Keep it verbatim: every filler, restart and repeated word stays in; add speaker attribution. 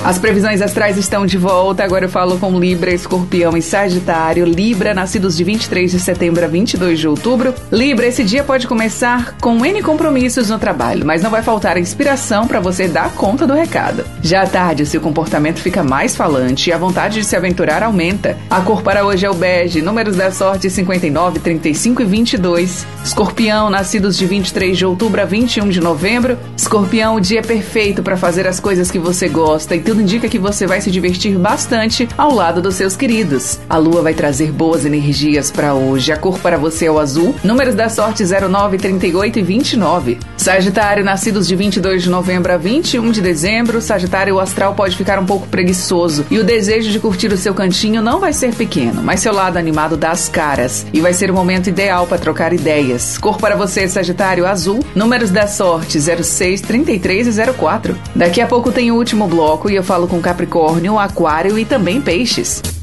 Speaker 1: As previsões astrais estão de volta, agora eu falo com Libra, Escorpião e Sagitário. Libra, nascidos de vinte e três de setembro a vinte e dois de outubro. Libra, esse dia pode começar com N compromissos no trabalho, mas não vai faltar inspiração para você dar conta do recado. Já à tarde, o seu comportamento fica mais falante e a vontade de se aventurar aumenta. A cor para hoje é o bege, números da sorte cinquenta e nove, trinta e cinco e vinte e dois. Escorpião, nascidos de vinte e três de outubro a vinte e um de novembro. Escorpião, o dia é perfeito para fazer as coisas que você gosta e tudo indica que você vai se divertir bastante ao lado dos seus queridos. A lua vai trazer boas energias para hoje. A cor para você é o azul. Números da sorte zero nove, trinta e oito e vinte e nove. Sagitário, nascidos de vinte e dois de novembro a vinte e um de dezembro. Sagitário, o astral pode ficar um pouco preguiçoso e o desejo de curtir o seu cantinho não vai ser pequeno, mas seu lado animado dá as caras e vai ser o momento ideal para trocar ideias. Cor para você, Sagitário, azul. Números da sorte zero seis, trinta e três e zero quatro. Daqui a pouco tem o último bloco e eu falo com Capricórnio, Aquário e também Peixes.